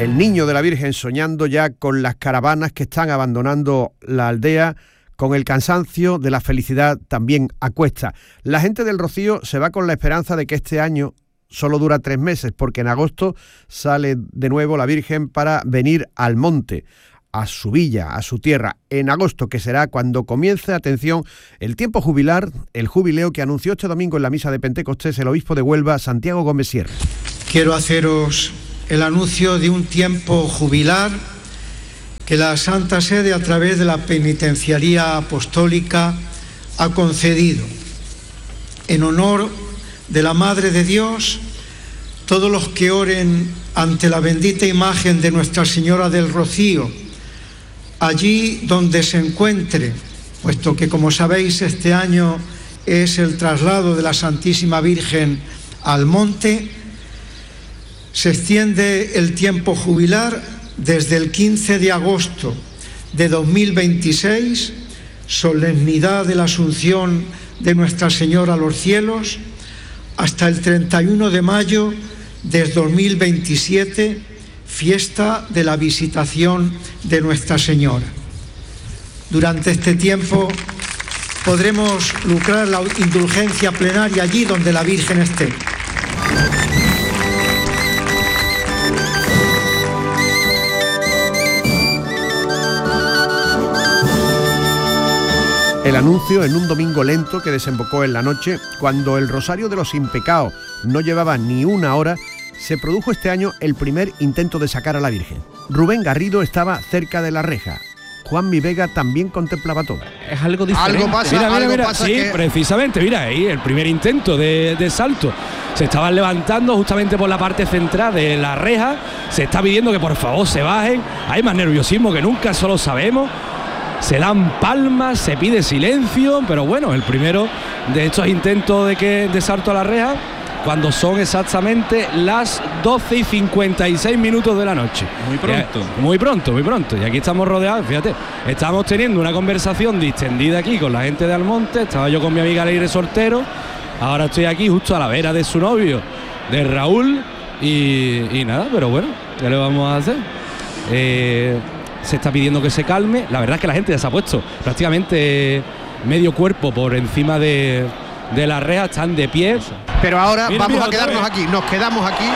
El niño de la Virgen soñando ya con las caravanas que están abandonando la aldea, con el cansancio de la felicidad también a cuesta. La gente del Rocío se va con la esperanza de que este año solo dura 3 meses, porque en agosto sale de nuevo la Virgen para venir al monte, a su villa, a su tierra, en agosto, que será cuando comience, atención, el tiempo jubilar, el jubileo que anunció este domingo en la misa de Pentecostés el obispo de Huelva, Santiago Gómez Sierra. Quiero haceros el anuncio de un tiempo jubilar que la Santa Sede, a través de la Penitenciaría Apostólica, ha concedido en honor de la Madre de Dios. Todos los que oren ante la bendita imagen de Nuestra Señora del Rocío, allí donde se encuentre, puesto que, como sabéis, este año es el traslado de la Santísima Virgen al monte, se extiende el tiempo jubilar desde el 15 de agosto de 2026, solemnidad de la Asunción de Nuestra Señora a los cielos, hasta el 31 de mayo de 2027, fiesta de la Visitación de Nuestra Señora. Durante este tiempo podremos lucrar la indulgencia plenaria allí donde la Virgen esté. El anuncio en un domingo lento que desembocó en la noche, cuando el Rosario de los Impecados no llevaba ni una hora, se produjo este año el primer intento de sacar a la Virgen. Rubén Garrido estaba cerca de la reja. Juanmi Vega también contemplaba todo. Es algo diferente. Algo pasa, mira. Sí, que... precisamente, mira ahí el primer intento de salto. Se estaban levantando justamente por la parte central de la reja. Se está pidiendo que por favor se bajen. Hay más nerviosismo que nunca, eso lo sabemos. Se dan palmas, se pide silencio, pero bueno, el primero de estos intentos de salto a la reja, cuando son exactamente las 12:56 de la noche. Muy pronto. Y aquí estamos rodeados, fíjate, estamos teniendo una conversación distendida aquí con la gente de Almonte. Estaba yo con mi amiga Leire Soltero, ahora estoy aquí justo a la vera de su novio, de Raúl, y nada, pero bueno, ¿qué le vamos a hacer? Se está pidiendo que se calme. La verdad es que la gente ya se ha puesto prácticamente medio cuerpo por encima de la reja, están de pie. Pero ahora vamos a quedarnos aquí, nos quedamos aquí.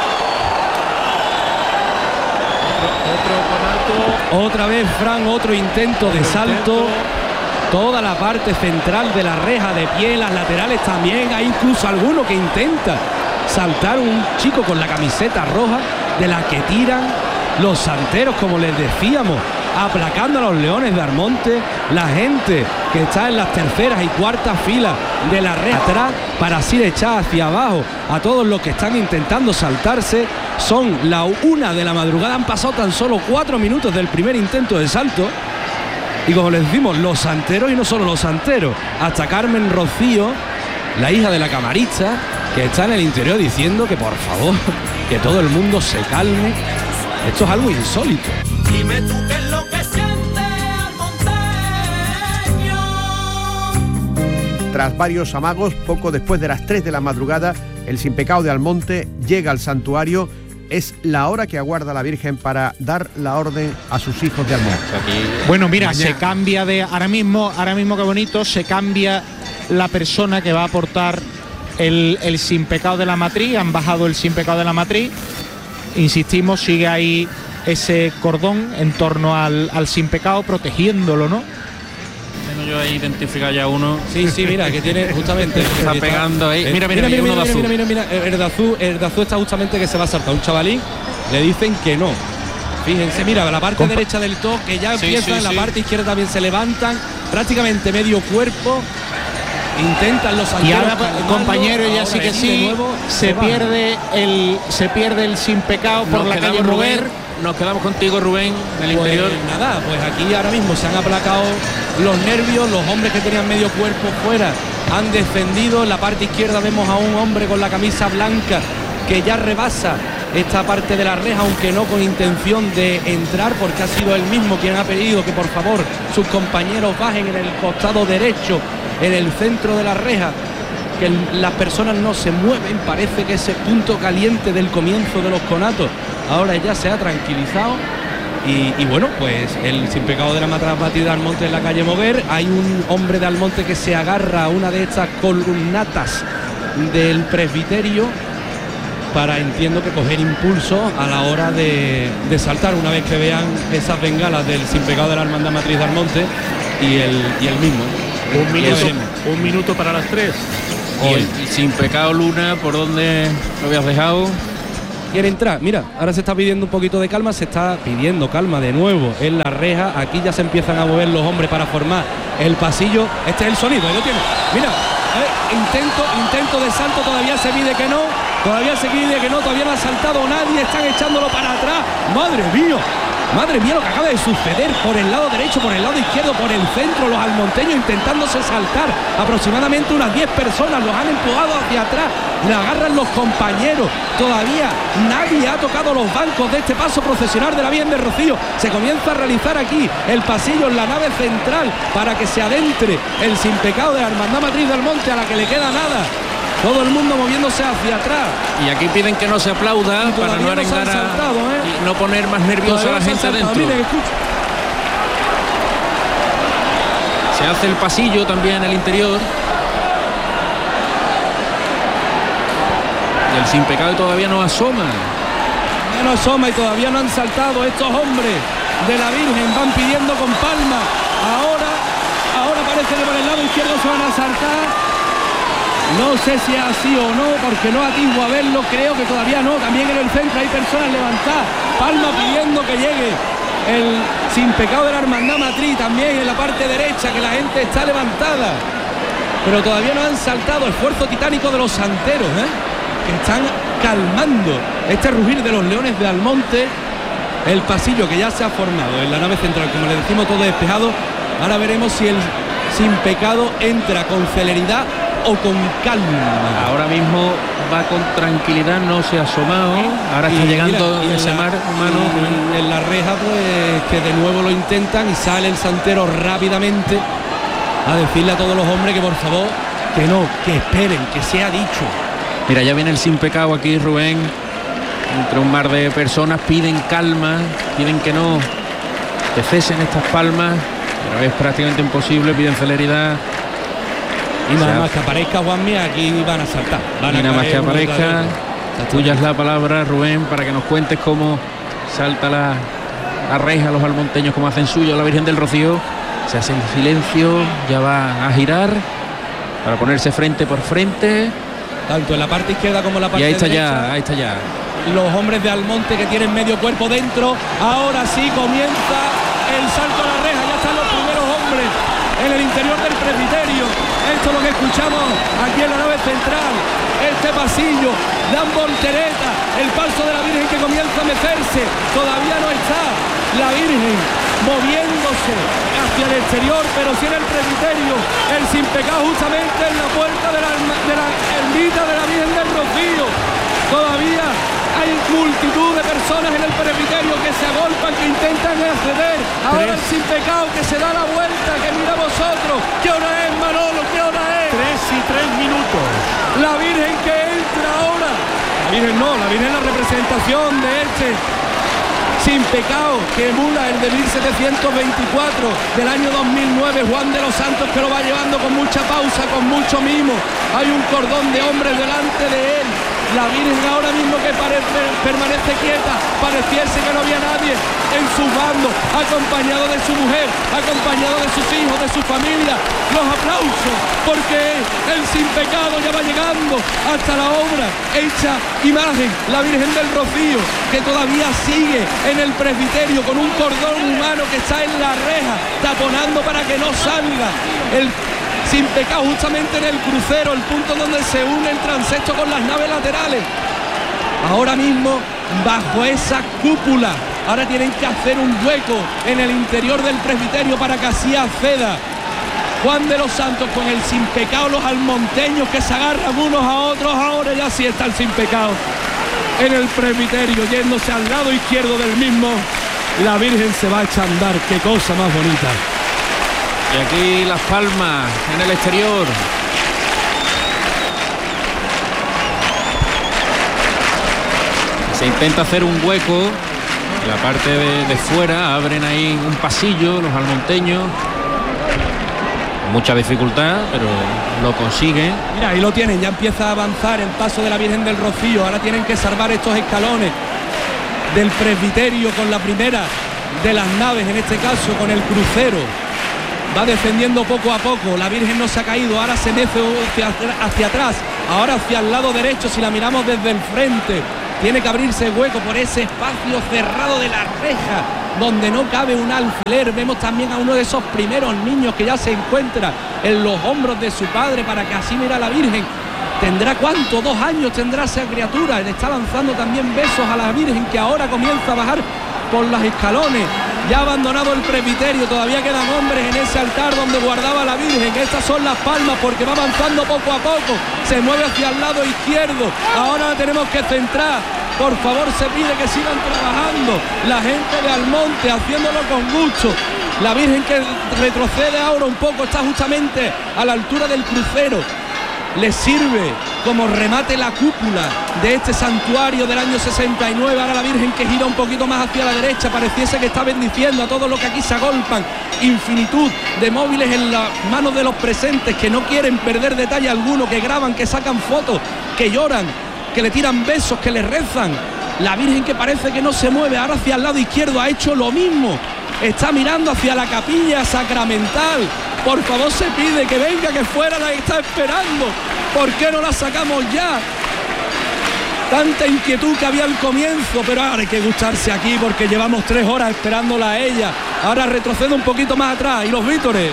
Otra vez, Fran, otro intento de salto. Toda la parte central de la reja de pie, las laterales también. Hay incluso alguno que intenta saltar, un chico con la camiseta roja, de la que tiran los santeros, como les decíamos, aplacando a los leones de Almonte. La gente que está en las terceras y cuartas filas de la reja atrás, para así echar hacia abajo a todos los que están intentando saltarse. Son la 1 de la madrugada, han pasado tan solo 4 minutos del primer intento de salto. Y como les decimos, los santeros, y no solo los santeros, hasta Carmen Rocío, la hija de la camarista, que está en el interior diciendo que por favor, que todo el mundo se calme. Esto es algo insólito. Dime tú qué es lo que siente almonteño. Tras varios amagos, poco después de las 3 de la madrugada, el Sin Pecado de Almonte llega al santuario. Es la hora que aguarda la Virgen para dar la orden a sus hijos de Almonte. Bueno, mira, se cambia de... Ahora mismo qué bonito, se cambia la persona que va a aportar el Sin Pecado de la Matriz. Han bajado el Sin Pecado de la Matriz. Insistimos, sigue ahí ese cordón en torno al Sin Pecado, protegiéndolo, ¿no? Tengo yo ahí identificado ya uno. Sí, mira, que tiene justamente... Está pegando ahí. Mira, uno de azul. Mira, el de azul está justamente que se va a saltar. Un chavalín, le dicen que no. Fíjense, mira, la parte derecha del top, que ya empieza, en la parte izquierda también se levantan, prácticamente medio cuerpo. Intentan los santeros. Y ahora, compañero, ya sí que sí, se pierde el Sin Pecado por la calle Mover. Nos quedamos contigo, Rubén, en el interior. Nada, pues aquí ahora mismo se han aplacado los nervios. Los hombres que tenían medio cuerpo fuera han descendido. En la parte izquierda vemos a un hombre con la camisa blanca que ya rebasa esta parte de la reja, aunque no con intención de entrar, porque ha sido él mismo quien ha pedido que por favor sus compañeros bajen en el costado derecho, en el centro de la reja, que las personas no se mueven. Parece que ese punto caliente del comienzo de los conatos ahora ya se ha tranquilizado. Y bueno, pues el sin pecado de la batida de Almonte en la calle Moguer. Hay un hombre de Almonte que se agarra a una de estas columnatas del presbiterio para, entiendo que, coger impulso a la hora de saltar una vez que vean esas bengalas del sin pecado de la Hermandad Matriz de Almonte y el mismo. Un minuto para las 3. Y el sin pecado Luna, ¿por dónde lo habías dejado? Quiere entrar, mira, ahora se está pidiendo un poquito de calma, se está pidiendo calma de nuevo en la reja. Aquí ya se empiezan a mover los hombres para formar el pasillo. Este es el sonido, ahí lo tiene. Mira, intento de salto, todavía se pide que no, todavía no ha saltado nadie, están echándolo para atrás. Madre mía lo que acaba de suceder, por el lado derecho, por el lado izquierdo, por el centro, los almonteños intentándose saltar, aproximadamente unas 10 personas los han empujado hacia atrás, le agarran los compañeros, todavía nadie ha tocado los bancos de este paso procesional de la Virgen del Rocío. Se comienza a realizar aquí el pasillo en la nave central para que se adentre el sin pecado de la Hermandad Matriz del Monte, a la que le queda nada. Todo el mundo moviéndose hacia atrás. Y aquí piden que no se aplauda para no arengar y no poner más nerviosa a la gente dentro. Se hace el pasillo también en el interior. Y el sin pecado todavía no asoma. Y todavía no han saltado estos hombres de la Virgen. Van pidiendo con palma. Ahora parece que por el lado izquierdo se van a saltar. No sé si es así o no, porque no atisbo a verlo, creo que todavía no. También en el centro hay personas levantadas, palma pidiendo que llegue el sin pecado de la Hermandad Matriz, también en la parte derecha, que la gente está levantada, pero todavía no han saltado. Esfuerzo titánico de los santeros, que están calmando este rugir de los leones de Almonte. El pasillo que ya se ha formado en la nave central, como le decimos, todo despejado. Ahora veremos si el sin pecado entra con celeridad o con calma. Ahora mismo va con tranquilidad, no se ha asomado. Ahora está llegando ese mar humano. En la reja, pues, que de nuevo lo intentan, y sale el santero rápidamente a decirle a todos los hombres que por favor, que no, que esperen, que se ha dicho. Mira, ya viene el sin pecado aquí, Rubén. Entre un mar de personas piden calma, piden que no, que cesen estas palmas, pero es prácticamente imposible, piden celeridad. Y nada más que aparezca Juanmi, aquí van a saltar. Y nada más que aparezca, tuya es la palabra, Rubén, para que nos cuentes cómo salta la reja, los almonteños, cómo hacen suyo la Virgen del Rocío. Se hace en silencio, ya va a girar para ponerse frente por frente. Tanto en la parte izquierda como en la parte derecha. Y ahí está ya. Los hombres de Almonte que tienen medio cuerpo dentro. Ahora sí comienza el salto a la reja, ya están los primeros hombres en el interior del presbiterio. Esto es lo que escuchamos aquí en la nave central. Este pasillo, dan voltereta, el paso de la Virgen que comienza a mecerse. Todavía no está la Virgen moviéndose hacia el exterior, pero sí en el presbiterio. El sin pecado justamente en la puerta de la ermita de la Virgen del Rocío. Todavía hay multitud de personas en el presbiterio que se agolpan, que intentan acceder. Ahora el sin pecado que se da la vuelta, que mira vosotros. ¿Qué hora es, Manolo? ¿Qué hora es? 3:03. La Virgen que entra ahora. La Virgen no, la Virgen es la representación de este sin pecado que emula el de 1724 del año 2009, Juan de los Santos, que lo va llevando con mucha pausa, con mucho mimo. Hay un cordón de hombres delante de él. La Virgen ahora mismo que permanece quieta, pareciese que no había nadie en su bando, acompañado de su mujer, acompañado de sus hijos, de su familia. Los aplausos, porque el sin pecado ya va llegando hasta la obra hecha imagen, la Virgen del Rocío, que todavía sigue en el presbiterio con un cordón humano que está en la reja, taponando para que no salga el sin pecado justamente en el crucero, el punto donde se une el transepto con las naves laterales. Ahora mismo bajo esa cúpula, ahora tienen que hacer un hueco en el interior del presbiterio para que así acceda Juan de los Santos con el sin pecado, los almonteños que se agarran unos a otros. Ahora ya sí está el sin pecado en el presbiterio, yéndose al lado izquierdo del mismo. La Virgen se va a echar a andar, qué cosa más bonita. Y aquí las palmas en el exterior. Se intenta hacer un hueco en la parte de fuera, abren ahí un pasillo los almonteños. Mucha dificultad, pero lo consiguen. Mira, ahí lo tienen, ya empieza a avanzar el paso de la Virgen del Rocío. Ahora tienen que salvar estos escalones del presbiterio con la primera de las naves, en este caso con el crucero. Va descendiendo poco a poco, la Virgen no se ha caído, ahora se mece hacia atrás, ahora hacia el lado derecho. Si la miramos desde el frente, tiene que abrirse hueco por ese espacio cerrado de la reja, donde no cabe un alfiler. Vemos también a uno de esos primeros niños que ya se encuentra en los hombros de su padre, para que así mira a la Virgen. ¿Tendrá cuánto? 2 años tendrá esa criatura. Le está lanzando también besos a la Virgen, que ahora comienza a bajar por los escalones. Ya ha abandonado el presbiterio, todavía quedan hombres en ese altar donde guardaba la Virgen. Estas son las palmas, porque va avanzando poco a poco. Se mueve hacia el lado izquierdo. Ahora la tenemos que centrar. Por favor, se pide que sigan trabajando la gente de Almonte, haciéndolo con gusto. La Virgen, que retrocede ahora un poco, está justamente a la altura del crucero. Le sirve como remate la cúpula de este santuario del año 69. Ahora la Virgen, que gira un poquito más hacia la derecha, pareciese que está bendiciendo a todos los que aquí se agolpan. Infinitud de móviles en las manos de los presentes, que no quieren perder detalle alguno, que graban, que sacan fotos, que lloran, que le tiran besos, que le rezan. La Virgen, que parece que no se mueve, ahora hacia el lado izquierdo ha hecho lo mismo. Está mirando hacia la capilla sacramental. Por favor, se pide que venga, que fuera la que está esperando. ¿Por qué no la sacamos ya? Tanta inquietud que había al comienzo, pero ahora hay que gustarse aquí, porque llevamos 3 horas esperándola a ella. Ahora retrocede un poquito más atrás. Y los vítores,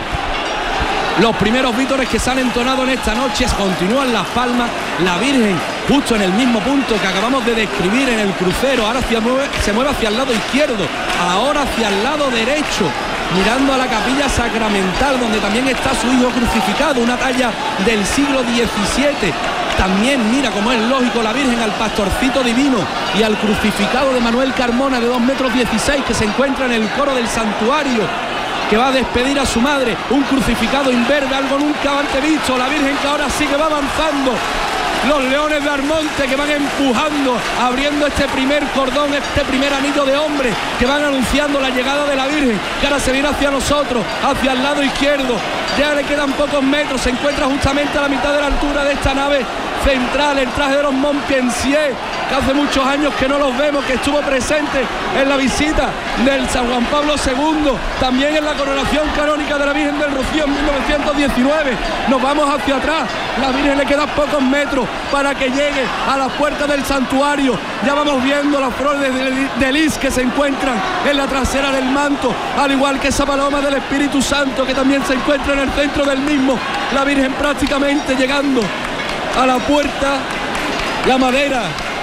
los primeros vítores que se han entonado en esta noche, continúan las palmas. La Virgen justo en el mismo punto que acabamos de describir en el crucero. Ahora se mueve hacia el lado izquierdo, ahora hacia el lado derecho, mirando a la capilla sacramental, donde también está su hijo crucificado, una talla del siglo XVII. También mira, como es lógico, la Virgen al pastorcito divino y al crucificado de Manuel Carmona, de 2,16 metros, que se encuentra en el coro del santuario, que va a despedir a su madre. Un crucificado imberbe, algo nunca antes visto. La Virgen, que ahora sí que va avanzando. Los leones de Almonte, que van empujando, abriendo este primer cordón, este primer anillo de hombres, que van anunciando la llegada de la Virgen, que ahora se viene hacia nosotros, hacia el lado izquierdo. Ya le quedan pocos metros, se encuentra justamente a la mitad de la altura de esta nave central, el traje de los Montpensier, que hace muchos años que no los vemos, que estuvo presente en la visita del San Juan Pablo II, también en la coronación canónica de la Virgen del Rocío en 1919. Nos vamos hacia atrás, la Virgen le quedan pocos metros para que llegue a las puertas del santuario. Ya vamos viendo las flores de lis que se encuentran en la trasera del manto, al igual que esa paloma del Espíritu Santo, que también se encuentra en el centro del mismo. La Virgen prácticamente llegando a la puerta. La madera,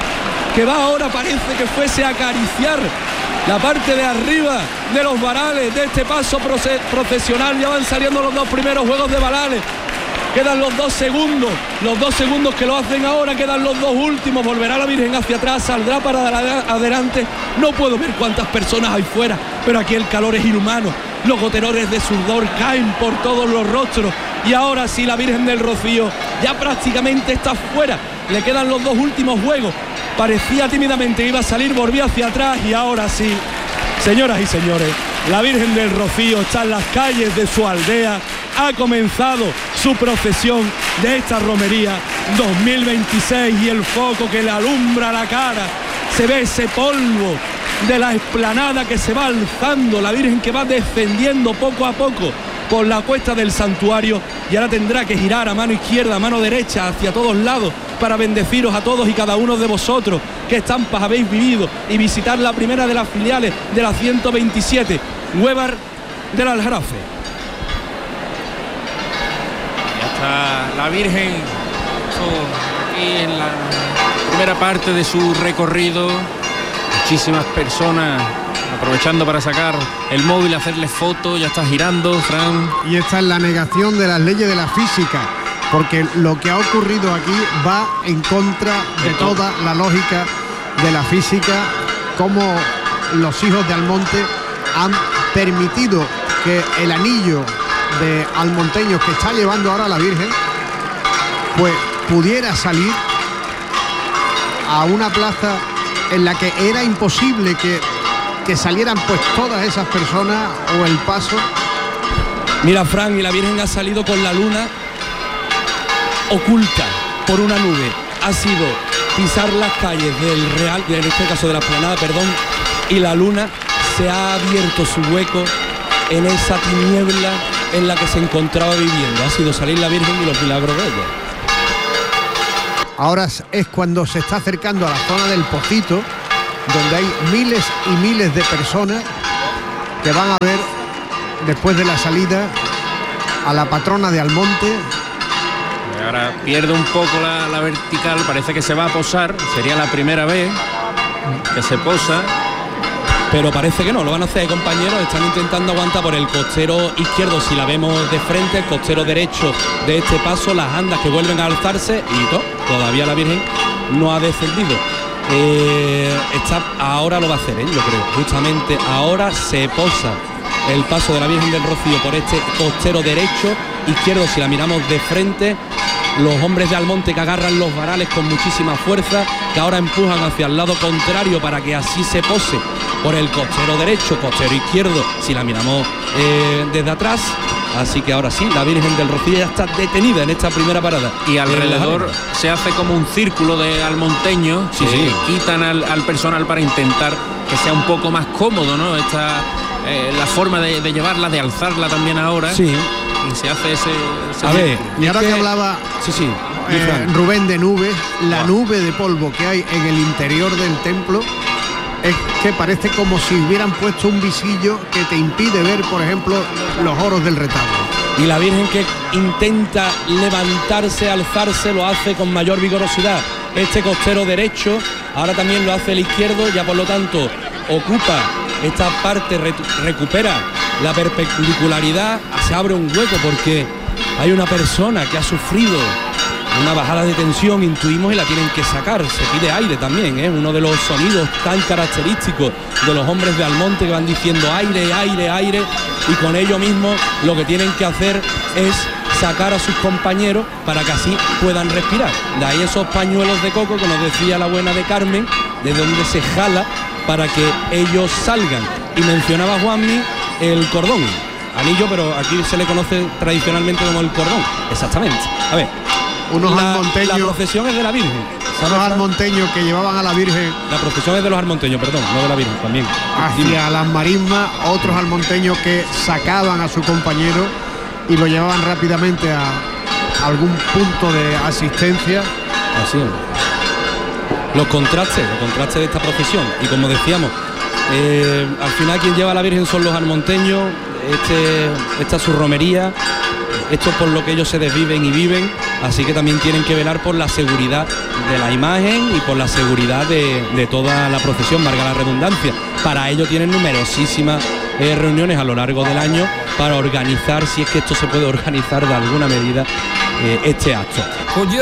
que va ahora, parece que fuese a acariciar la parte de arriba de los varales de este paso procesional. Ya van saliendo los 2 primeros juegos de varales. Quedan los 2 segundos que lo hacen ahora, quedan los 2 últimos. Volverá la Virgen hacia atrás, saldrá para adelante. No puedo ver cuántas personas hay fuera, pero aquí el calor es inhumano. Los goterones de sudor caen por todos los rostros. Y ahora sí, la Virgen del Rocío ya prácticamente está fuera. Le quedan los 2 últimos juegos. Parecía tímidamente que iba a salir, volvió hacia atrás, y ahora sí, señoras y señores, la Virgen del Rocío está en las calles de su aldea. Ha comenzado su procesión de esta romería 2026, y el foco que le alumbra la cara, se ve ese polvo de la explanada que se va alzando. La Virgen, que va descendiendo poco a poco por la cuesta del santuario, y ahora tendrá que girar a mano izquierda, a mano derecha, hacia todos lados, para bendeciros a todos y cada uno de vosotros. Qué estampas habéis vivido, y visitar la primera de las filiales de la 127, Huévar del Aljarafe. Ya está la Virgen aquí en la primera parte de su recorrido. Muchísimas personas aprovechando para sacar el móvil, hacerle fotos. Ya está girando, Fran. Y esta es la negación de las leyes de la física, porque lo que ha ocurrido aquí va en contra de toda la lógica de la física, como los hijos de Almonte han permitido que el anillo de almonteños que está llevando ahora la Virgen pues pudiera salir a una plaza en la que era imposible que salieran pues todas esas personas o el paso. Mira, Fran, y la Virgen ha salido con la luna oculta por una nube. Ha sido pisar las calles del Real, en este caso de la Explanada, perdón, y la luna se ha abierto su hueco en esa tiniebla en la que se encontraba viviendo. Ha sido salir la Virgen y los milagros de ella. Ahora es cuando se está acercando a la zona del Pocito, donde hay miles y miles de personas que van a ver después de la salida a la patrona de Almonte. Ahora pierde un poco la vertical, parece que se va a posar, sería la primera vez que se posa. Pero parece que no, lo van a hacer, compañeros. Están intentando aguantar por el costero izquierdo, si la vemos de frente, el costero derecho de este paso, las andas que vuelven a alzarse y todavía la Virgen no ha descendido. Ahora lo va a hacer, yo creo. Justamente ahora se posa el paso de la Virgen del Rocío por este costero derecho, izquierdo, si la miramos de frente. Los hombres de Almonte que agarran los varales con muchísima fuerza, que ahora empujan hacia el lado contrario para que así se pose por el costero derecho, costero izquierdo, si la miramos desde atrás. Así que ahora sí, la Virgen del Rocío ya está detenida en esta primera parada. Y alrededor se hace como un círculo de almonteños, sí. Quitan al personal para intentar que sea un poco más cómodo, ¿no? La forma de llevarla, de alzarla también ahora. Sí. Y se hace ese a ver, y ahora que hablaba Rubén de nubes, la nube de polvo que hay en el interior del templo es que parece como si hubieran puesto un visillo que te impide ver, por ejemplo, los oros del retablo. Y la Virgen que intenta levantarse, alzarse, lo hace con mayor vigorosidad. Este costero derecho, ahora también lo hace el izquierdo, ya por lo tanto ocupa esta parte, recupera la perpendicularidad, se abre un hueco porque hay una persona que ha sufrido una bajada de tensión, intuimos, y la tienen que sacar. Se pide aire también, uno de los sonidos tan característicos de los hombres de Almonte, que van diciendo aire, aire, aire, y con ello mismo lo que tienen que hacer es sacar a sus compañeros para que así puedan respirar. De ahí esos pañuelos de coco que nos decía la buena de Carmen, de donde se jala para que ellos salgan. Y mencionaba Juanmi el cordón, anillo, pero aquí se le conoce tradicionalmente como el cordón. Exactamente. A ver, almonteños. La procesión es de la Virgen. Unos almonteños que llevaban a la Virgen. La procesión es de los almonteños, perdón, no de la Virgen también. Hacia las marismas, otros almonteños que sacaban a su compañero y lo llevaban rápidamente a algún punto de asistencia. Así es. Los contrastes de esta procesión. Y como decíamos, al final quien lleva a la Virgen son los almonteños. Esta es su romería. Esto es por lo que ellos se desviven y viven, así que también tienen que velar por la seguridad de la imagen y por la seguridad de toda la procesión, valga la redundancia. Para ello tienen numerosísimas reuniones a lo largo del año para organizar, si es que esto se puede organizar de alguna medida, este acto.